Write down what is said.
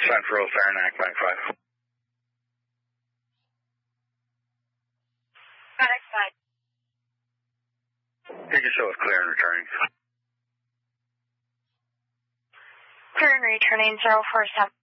Sign for Old Saranac, 95. FedEx 5. You can show us clear and returning. Clear and returning 047.